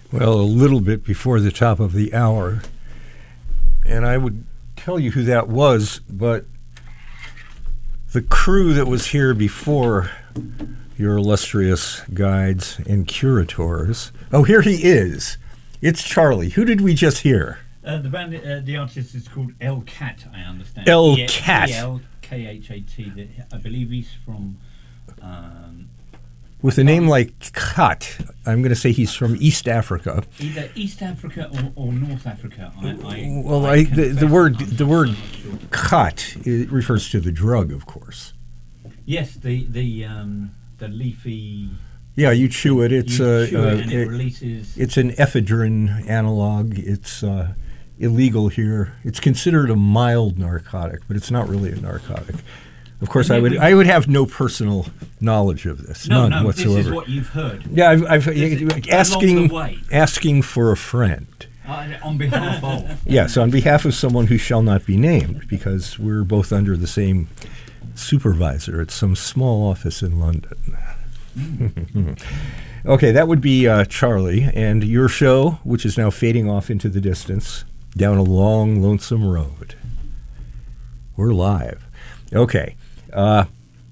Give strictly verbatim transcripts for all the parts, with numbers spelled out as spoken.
Well, a little bit before the top of the hour. And I would tell you who that was, but the crew that was here before your illustrious guides and curators. Oh, here he is. It's Charlie. Who did we just hear? Uh, the band, uh, the artist is called El Cat, I understand. El Cat. E L K H A T. I believe he's from... Um, With a name like Kat, I'm going to say he's from East Africa. Either East Africa or, or North Africa. I, I, well, I I, the, the word I'm the word sure. Kat it refers to the drug, of course. Yes, the the um, the leafy. Yeah, you chew it. It's you uh, chew it uh, and it, it releases. It's an ephedrine analog. It's uh, illegal here. It's considered a mild narcotic, but it's not really a narcotic. Of course, I would I would have no personal knowledge of this, no, none no, whatsoever. This is what you've heard. Yeah, I've, I've This uh, is asking along the way. asking for a friend. Uh, on behalf of. Yes, on behalf of someone who shall not be named, because we're both under the same supervisor at some small office in London. Mm. Okay, that would be uh, Charlie, and your show, which is now fading off into the distance, down a long, lonesome road. We're live. Okay. Uh,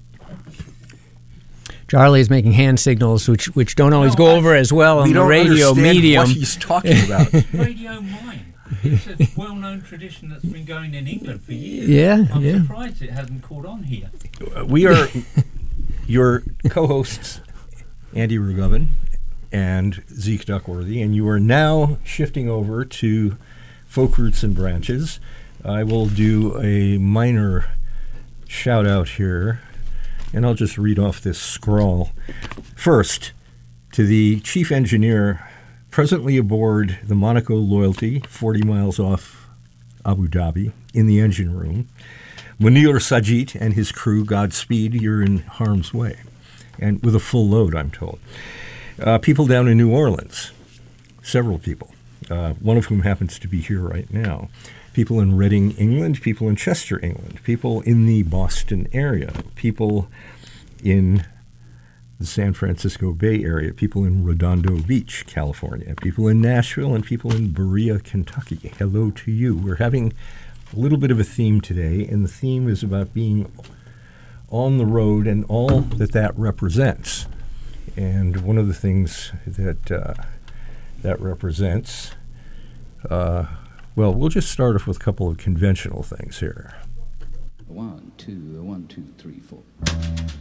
Charlie is making hand signals, which which don't always No, go I- over as well on we the don't radio understand medium. what he's talking about. Radio Mime. It's a well-known tradition that's been going in England for years. Yeah, I'm yeah. surprised it hasn't caught on here. We are your co-hosts, Andy Rugovin and Zeke Duckworthy, and you are now shifting over to Folk Roots and Branches. I will do a minor shout-out here, and I'll just read off this scrawl. First, to the chief engineer presently aboard the Monaco Loyalty, forty miles off Abu Dhabi, in the engine room, Munir Sajid and his crew, Godspeed, you're in harm's way, and with a full load, I'm told. Uh, people down in New Orleans, several people, uh, one of whom happens to be here right now. People in Reading, England, people in Chester, England, people in the Boston area, people in the San Francisco Bay Area, people in Redondo Beach, California, people in Nashville, and people in Berea, Kentucky. Hello to you. We're having a little bit of a theme today, and the theme is about being on the road and all that that represents. And one of the things that uh, that represents, uh, well, we'll just start off with a couple of conventional things here. One, two, one, two, three, four.